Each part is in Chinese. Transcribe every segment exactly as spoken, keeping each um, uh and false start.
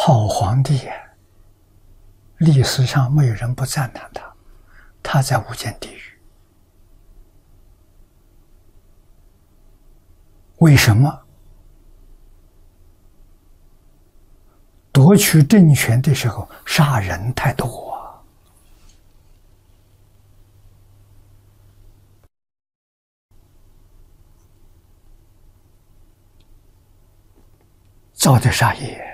好皇帝呀，历史上没有人不赞叹他，他在无间地狱。为什么？夺取政权的时候杀人太多啊，造的杀业。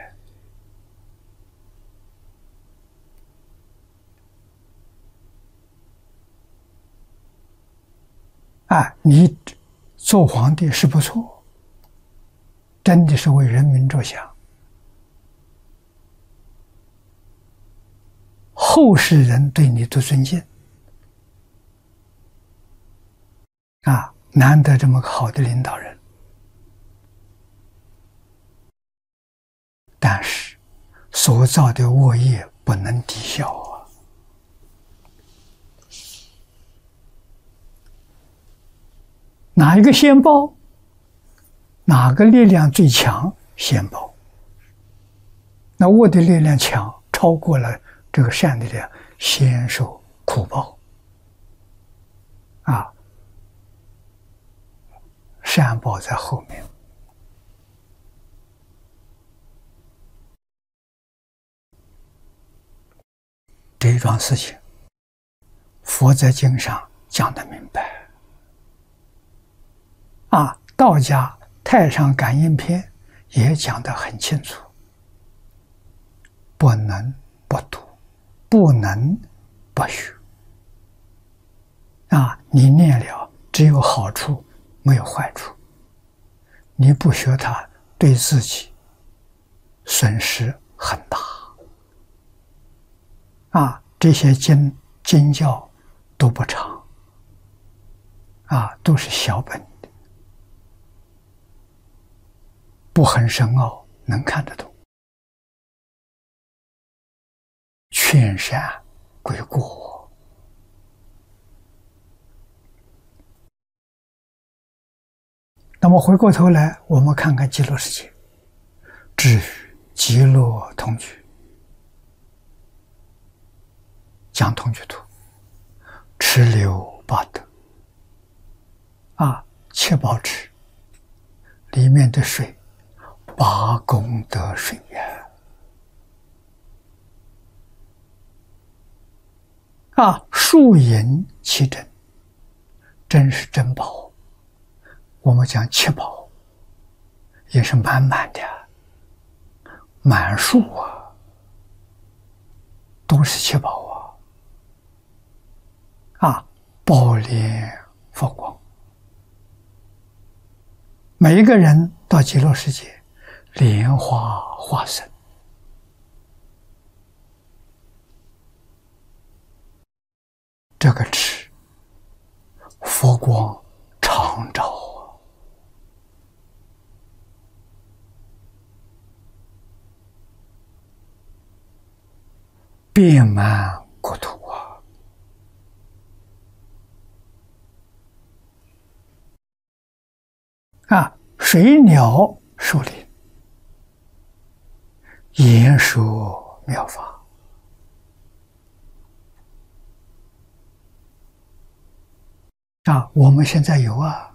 啊，你做皇帝是不错，真的是为人民着想，后世人对你的尊敬啊，难得这么个好的领导人。但是所造的恶业不能抵消啊。哪一个先报？哪个力量最强？先报。那恶的力量强，超过了这个善的力量，先受苦报。啊，善报在后面。这一桩事情，佛在经上讲得明白。啊，道家《太上感应篇》也讲得很清楚，不能不读，不能不学。啊，你念了只有好处，没有坏处。你不学它，对自己损失很大。啊，这些经经教都不长，啊，都是小本的，不很深奥，能看得懂。劝善归过。那么回过头来，我们看看极乐世界，至于极乐同居，讲同居图，持流八德啊，七宝池里面的水，八功德水呀！啊，数银七珍，珍是珍宝。我们讲七宝，也是满满的，满数啊，都是七宝啊！啊，宝莲佛光，每一个人到极乐世界，莲花化身，这个池佛光常照啊，遍满国土啊！啊，水鸟树林，言说妙法。啊，我们现在有啊，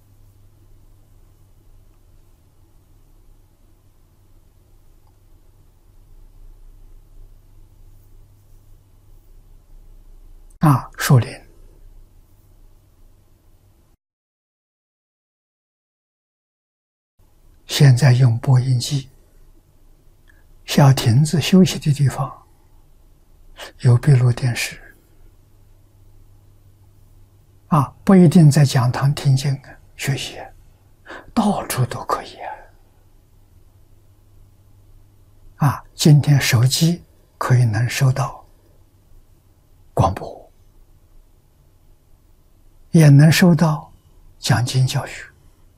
啊，树林，现在用播音机，小亭子休息的地方有闭路电视。啊，不一定在讲堂听经学习，到处都可以啊！啊，今天手机可以能收到广播，也能收到讲经教学，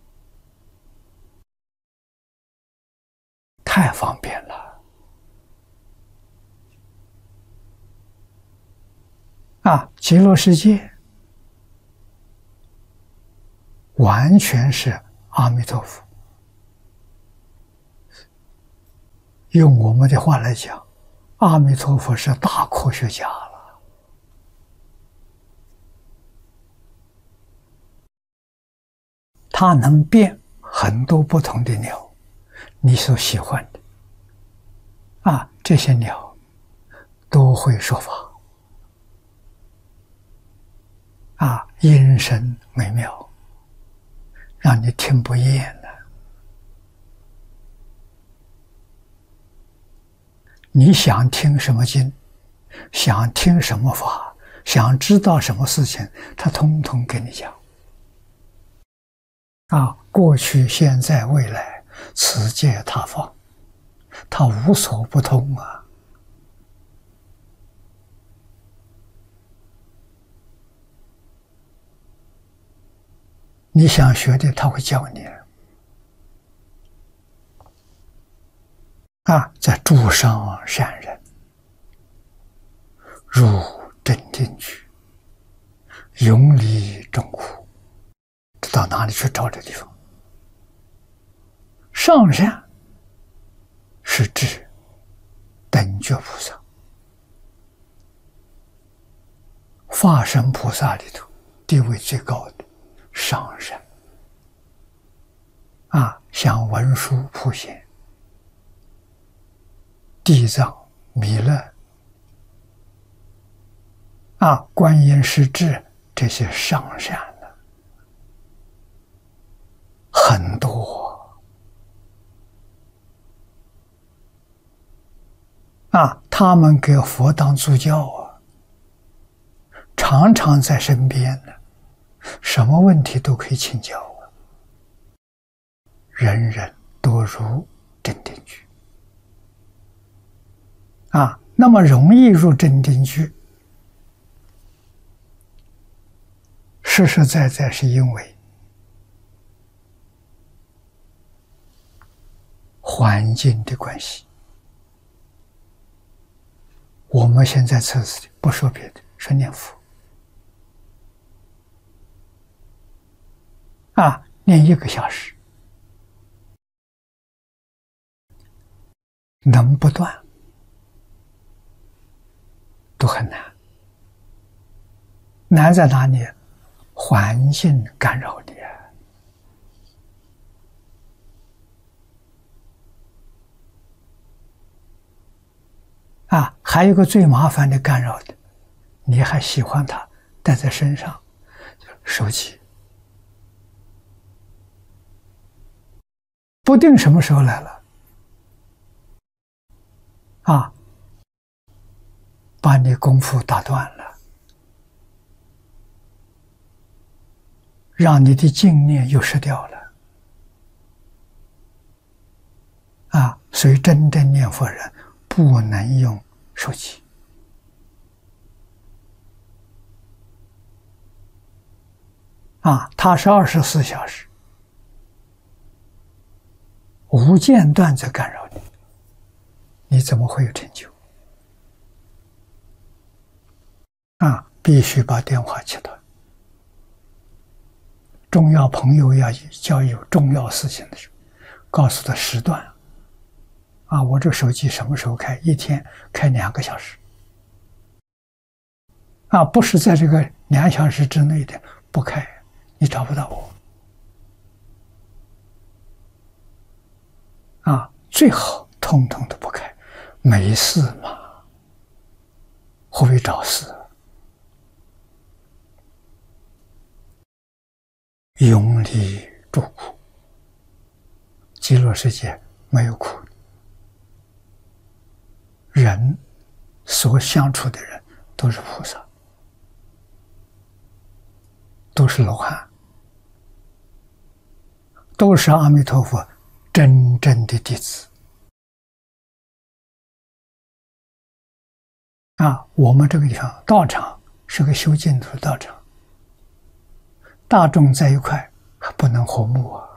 太方便了。啊，极乐世界完全是阿弥陀佛用我们的话来讲，阿弥陀佛是大科学家了。他能变很多不同的鸟，你所喜欢的啊，这些鸟都会说法啊，音声美妙，让你听不厌的。你想听什么经，想听什么法，想知道什么事情，他通通跟你讲。啊，过去、现在、未来，此界他方，他无所不通啊！你想学的，他会教你。啊，在诸上善人入真定去，永离众苦。到哪里去找这地方？上善是指等觉菩萨、化身菩萨里头地位最高的上善啊，像文殊普贤、地藏、弥勒啊、观音师智这些上善的很多啊，他们给佛当助教啊，常常在身边呢，什么问题都可以请教啊，人人都入真定去啊。那么容易入真定去，实实在在是因为环境的关系。我们现在测试的不说别的，说念佛啊，念一个小时，能不断都很难。难在哪里？环境干扰你啊！啊，还有个最麻烦的干扰的，你还喜欢它带在身上，手机，不定什么时候来了，啊，把你功夫打断了，让你的净念又失掉了，啊，所以真正念佛人不能用手机啊，它是二十四小时无间断在干扰你，你怎么会有成就啊？必须把电话切断。重要朋友要交有重要事情的时候，告诉他时段啊，我这手机什么时候开？一天开两个小时啊，不是在这个两小时之内的不开，你找不到我啊，最好通通都不开，没事嘛，何必找事？永离诸苦，极乐世界没有苦，人所相处的人都是菩萨，都是罗汉，都是阿弥陀佛真正的弟子啊！我们这个地方道场是个修净土的道场，大众在一块还不能和睦啊！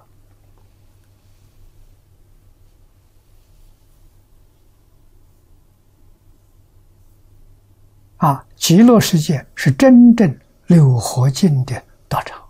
啊，极乐世界是真正六合境的道场。